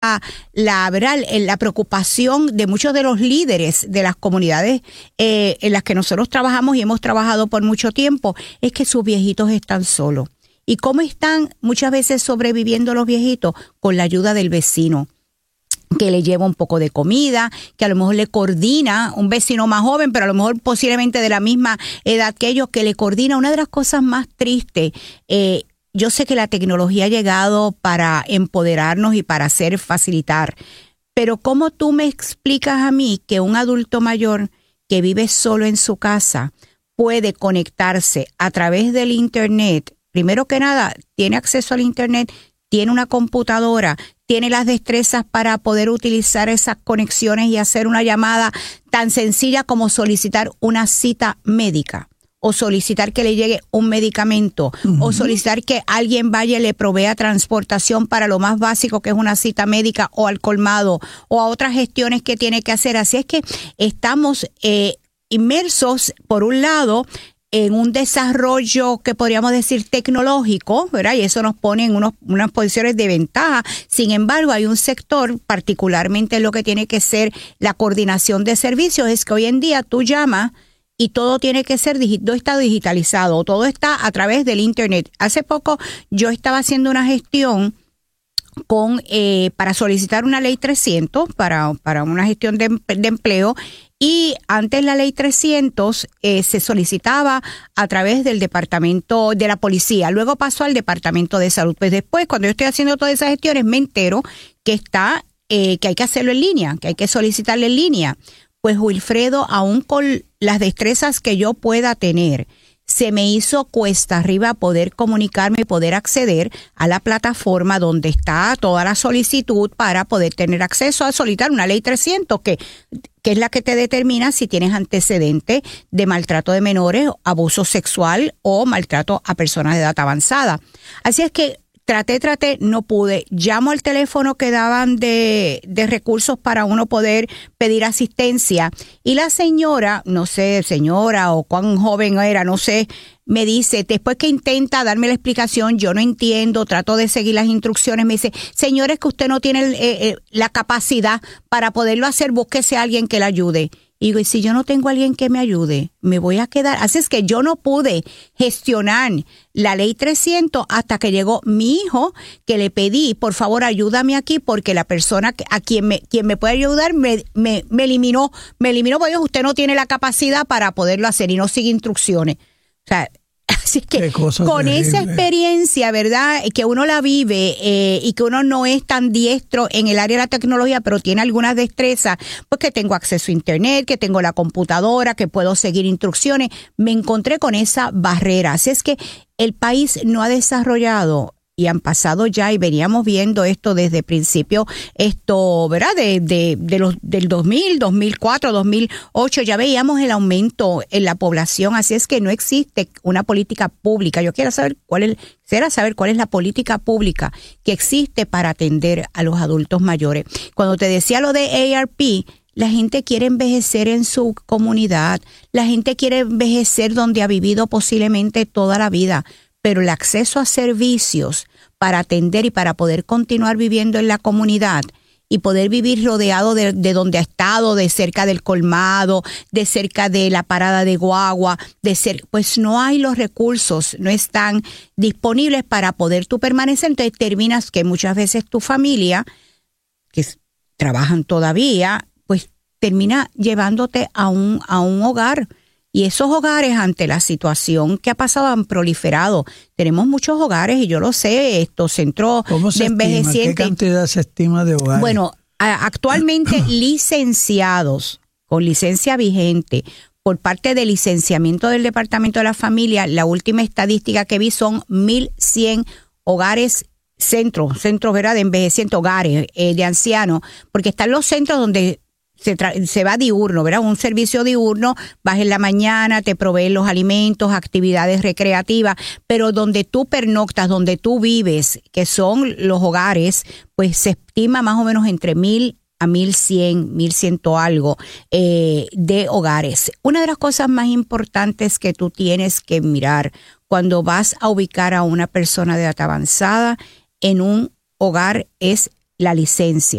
¿verdad? La preocupación de muchos de los líderes de las comunidades en las que nosotros trabajamos y hemos trabajado por mucho tiempo, es que sus viejitos están solos. ¿Y cómo están muchas veces sobreviviendo los viejitos? Con la ayuda del vecino, que le lleva un poco de comida, que a lo mejor le coordina, un vecino más joven, pero a lo mejor posiblemente de la misma edad que ellos, que le coordina. Una de las cosas más tristes, yo sé que la tecnología ha llegado para empoderarnos y para facilitar, pero ¿cómo tú me explicas a mí que un adulto mayor que vive solo en su casa puede conectarse a través del Internet? Primero que nada, tiene acceso al Internet, tiene una computadora, tiene las destrezas para poder utilizar esas conexiones y hacer una llamada tan sencilla como solicitar una cita médica, o solicitar que le llegue un medicamento, o solicitar que alguien vaya y le provea transportación para lo más básico que es una cita médica, o al colmado, o a otras gestiones que tiene que hacer. Así es que estamos inmersos, por un lado, en un desarrollo que podríamos decir tecnológico, ¿verdad? Y eso nos pone en unas posiciones de ventaja. Sin embargo, hay un sector, particularmente en lo que tiene que ser la coordinación de servicios, es que hoy en día tú llamas y todo tiene que ser todo está digitalizado, todo está a través del Internet. Hace poco yo estaba haciendo una gestión para solicitar una ley 300 para una gestión de empleo. Y antes la ley 300 se solicitaba a través del departamento de la policía, luego pasó al departamento de salud. Pues después, cuando yo estoy haciendo todas esas gestiones, me entero que que hay que hacerlo en línea, que hay que solicitarlo en línea. Pues Wilfredo, aún con las destrezas que yo pueda tener, se me hizo cuesta arriba poder comunicarme y poder acceder a la plataforma donde está toda la solicitud para poder tener acceso a solicitar una ley 300, que es la que te determina si tienes antecedentes de maltrato de menores, abuso sexual o maltrato a personas de edad avanzada. Así es que traté, no pude. Llamo al teléfono que daban de recursos para uno poder pedir asistencia. Y la señora, no sé, señora o cuán joven era, no sé, me dice, después que intenta darme la explicación, yo no entiendo, trato de seguir las instrucciones, me dice, señora, es que usted no tiene la capacidad para poderlo hacer, búsquese a alguien que le ayude. Y digo, y si yo no tengo a alguien que me ayude, me voy a quedar. Así es que yo no pude gestionar la ley 300 hasta que llegó mi hijo, que le pedí, por favor, ayúdame aquí, porque la persona a quien me puede ayudar me eliminó, porque usted no tiene la capacidad para poderlo hacer y no sigue instrucciones. O sea, así que con esa experiencia, ¿verdad? Que uno la vive y que uno no es tan diestro en el área de la tecnología, pero tiene algunas destrezas, pues que tengo acceso a Internet, que tengo la computadora, que puedo seguir instrucciones, me encontré con esa barrera. Así es que el país no ha desarrollado, y han pasado ya, y veníamos viendo esto desde principio, ¿verdad? Del 2000, 2004, 2008, ya veíamos el aumento en la población, así es que no existe una política pública. Yo quisiera saber cuál es la política pública que existe para atender a los adultos mayores. Cuando te decía lo de ARP, la gente quiere envejecer en su comunidad, la gente quiere envejecer donde ha vivido posiblemente toda la vida, pero el acceso a servicios para atender y para poder continuar viviendo en la comunidad y poder vivir rodeado de donde ha estado, de cerca del colmado, de cerca de la parada de guagua, pues no hay los recursos, no están disponibles para poder tú permanecer. Entonces terminas que muchas veces tu familia, que trabajan todavía, pues termina llevándote a un hogar. Y esos hogares, ante la situación que ha pasado, han proliferado. Tenemos muchos hogares, y yo lo sé, estos centros de envejecientes. ¿Qué cantidad se estima de hogares? Bueno, actualmente licenciados, con licencia vigente, por parte del licenciamiento del Departamento de la Familia, la última estadística que vi son 1,100 hogares, centros, ¿verdad?, de envejecientes, hogares de ancianos, porque están los centros donde se va diurno, ¿verdad? Un servicio diurno, vas en la mañana, te proveen los alimentos, actividades recreativas, pero donde tú pernoctas, donde tú vives, que son los hogares, pues se estima más o menos entre 1,000 a 1,100, 1,100 algo de hogares. Una de las cosas más importantes que tú tienes que mirar cuando vas a ubicar a una persona de edad avanzada en un hogar es la licencia.